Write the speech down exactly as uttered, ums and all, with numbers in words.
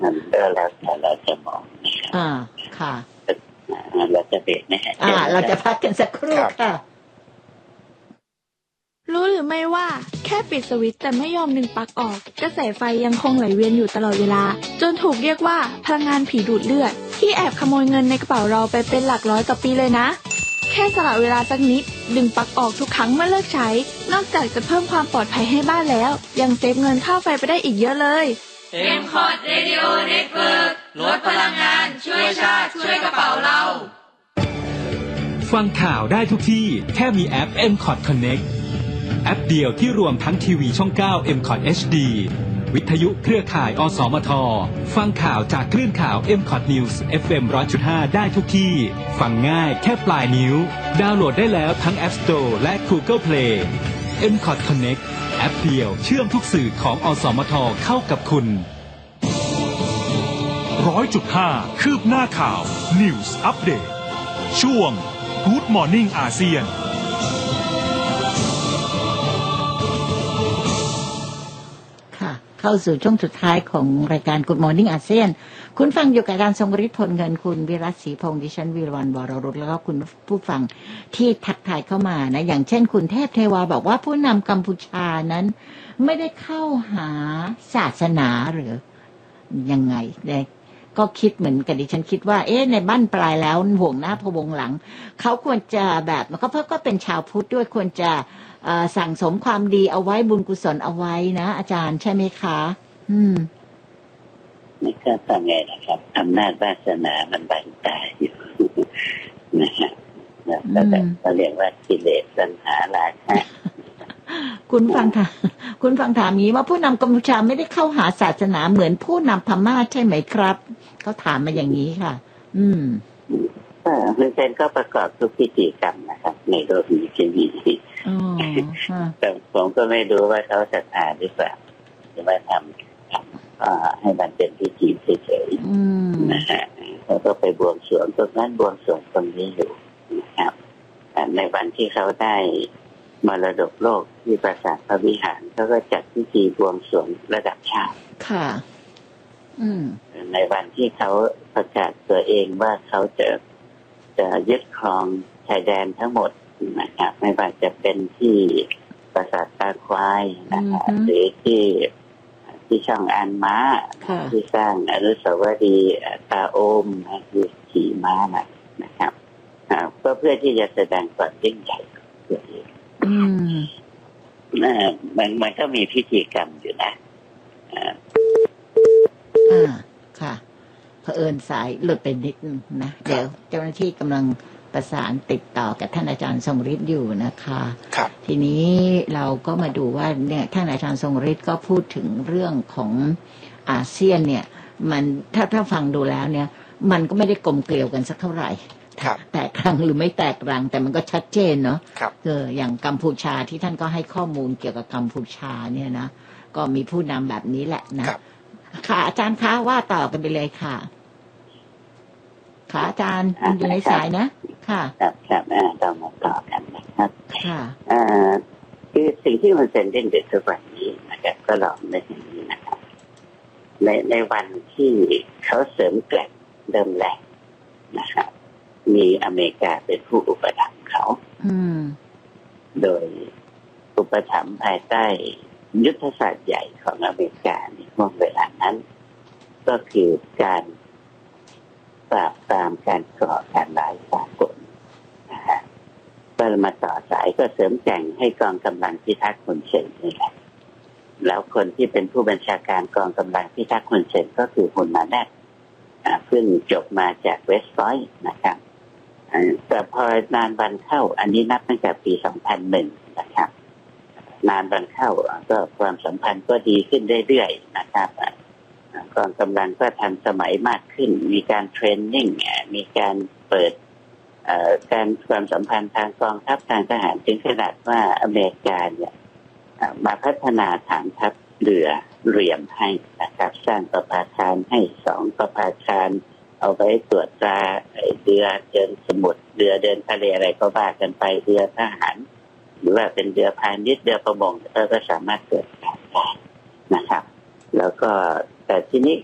มันก็แล้วแต่เราจะมองนะครับอ่าค่ะเราจะเบรกนะฮะอ่าเราจะพักกันสักครู่ค่ะรู้หรือไม่ว่าแค่ปิดสวิตช์แต่ไม่ยอมดึงปลั๊กออกกระแสไฟยังคงไหลเวียนอยู่ตลอดเวลาจนถูกเรียกว่าพลังงานผีดูดเลือดที่แอบขโมยเงินในกระเป๋าเราไปเป็นหลักร้อยต่อปีเลยนะแค่สละเวลาสักนิดดึงปลั๊กออกทุกครั้งเมื่อเลิกใช้นอกจากจะเพิ่มความปลอดภัยให้บ้านแล้วยังเซฟเงินค่าไฟไปได้อีกเยอะเลยเอ็ม คอร์ด Radio Network ลดพลังงานช่วยชาติช่วยกระเป๋าเราฟังข่าวได้ทุกที่แค่มีแอป เอ็ม คอร์ด Connect แอปเดียวที่รวมทั้งทีวีช่องเก้า เอ็ม คอร์ด เอช ดี วิทยุเครือข่าย อสมท ฟังข่าวจากคลื่นข่าว เอ็ม คอร์ด News เอฟ เอ็ม หนึ่งร้อยจุดห้า ได้ทุกที่ฟังง่ายแค่ปลายนิ้วดาวน์โหลดได้แล้วทั้ง App Store และ Google Play เอ็ม คอร์ด Connect แอปเดียวเชื่อมทุกสื่อของอสมทเข้ากับคุณร้อยจุดห้าคืบหน้าข่าว News Update ช่วง Good Morning อาเซียนค่ะเข้าสู่ช่วงสุดท้ายของรายการ Good Morning อาเซียนคุณฟังอยู่กับอาจารย์ทรงฤทธิ์พลเงินคุณวิรัตศรีพงษ์ดิฉันวีรวรรณวรรุตแล้วก็คุณผู้ฟังที่ทักทายเข้ามานะอย่างเช่นคุณเทพเทวาบอกว่าผู้นำกัมพูชานั้นไม่ได้เข้าหาศาสนาหรือยังไงเนี่ยก็คิดเหมือนกันดิฉันคิดว่าเอ๊ะในบ้านปลายแล้วห่วงหน้าพวงหลังเขาควรจะแบบมันก็เพราะก็เป็นชาวพุทธด้วยควรจะสั่งสมความดีเอาไว้บุญกุศลเอาไว้นะอาจารย์ใช่ไหมคะอืมนี่ก็ทำไงนะครับอำนาจวาสนามันบังตาอยู่นะฮะแล้วแต่เราเรียกว่ากิเลสตัณหาราคะคุณฟังถามคุณฟังถามนี้ว่าผู้นำกัมพูชาไม่ได้เข้าหาศาสนาเหมือนผู้นำพม่าใช่ไหมครับเขาถามมาอย่างนี้ค่ะอืมก็มันเป็นก็ประกอบทุกพิธีกรรมนะครับในโลกนี้ที่มีแต่ผมก็ไม่รู้ว่าเขาศรัทธาหรือเปล่าหรือว่าทำก็ให้มันเป็นพิธีเฉยๆนะฮะเขาก็ไปบวงสรวงตรงนั้นบวงสรวงตรงนี้อยู่นะครับในวันที่เขาได้มรดกโลกที่ปราสาทพระวิหารเขาก็จัดพิธีบวงสรวงระดับชาติค่ะอืมในวันที่เขาประกาศตัวเองว่าเขาจะจะยึดครองชายแดนทั้งหมดนะครับไม่ว่าจะเป็นที่ปราสาทตาควายนะครับหรือที่ที่ช่องอันม้าที่สร้างอนุสาวรีย์ตาโอมที่ขี่ม้านะครับก็เพื่อที่จะแสดงความยิ่งใหญ่ตัวเองอืมอ่ามันมันก็มีพิธีกรรมอยู่นะอ่าอ่าค่ะเผอิญสายหลุดไปนิดนึงนะเดี๋ยวเจ้าหน้าที่กำลังประสานติดต่อกับท่านอาจารย์ทรงฤทธิ์อยู่นะคะครับทีนี้เราก็มาดูว่าเนี่ยท่านอาจารย์ทรงฤทธิ์ก็พูดถึงเรื่องของอาเซียนเนี่ยมันถ้าถ้าฟังดูแล้วเนี่ยมันก็ไม่ได้กลมเกลียวกันสักเท่าไหร่แตกรังหรือไม่แตกรังแต่มันก็ชัดเจนเนาะเอออย่างกัมพูชาที่ท่านก็ให้ข้อมูลเกี่ยวกับกัมพูชาเนี่ยนะก็มีผู้นำแบบนี้แหละนะค่ะอาจารย์คะว่าต่อกันไปเลยค่ะค่ะอาจารย์อยู่ในสายนะค่ะครับครับต้องมาต่อกันนะครับค่ะอ่าคือสิ่งที่มันเป็นเด่นเด่นทุกวันนี้นะครับก็ลองในอย่างนี้นะครับในในวันที่เขาเสริมแกร่งเดิมแรงนะครับมีอเมริกาเป็นผู้อุปถัมภ์เขาโดยอุปถัมภ์ภายใต้ยุทธศาสตร์ใหญ่ของอเมริกาในช่วงเวลานั้นก็คือการปราบปรามการก่อการร้ายสากลนะฮะก็มาต่อสายก็เสริมแกร่งให้กองกำลังพิทักษ์ฮุนเซนนี่แหละแล้วคนที่เป็นผู้บัญชาการกองกำลังพิทักษ์ฮุนเซนก็คือฮุนมาแนตเพิ่งจบมาจากเวสต์พอยต์นะครับแต่พอนานวันเข้าอันนี้นับตั้งแต่ปีสองพันหนึ่งนะครับนานวันเข้าก็ความสัมพันธ์ก็ดีขึ้นเรื่อยๆนะครับกองกำลังก็ทันสมัยมากขึ้นมีการเทรนนิ่งมีการเปิดการความสัมพันธ์ทางกองทัพทางทหารถึงขนาดว่าอเมริกาเนี่ยมาพัฒนาฐานทัพเรือเหลี่ยมให้นะครับสร้างประภาคารให้สองประภาคารเอาไว้ตรวจตราเรือเดินสมุทรเรือเดินทะเลอะไรก็ว่ากันไปเรือทหารหรือว่าเป็นเรือพาณิชย์เรือประมงก็สามารถตรวจสอบได้นะครับแล้วก็แต่ทีนี้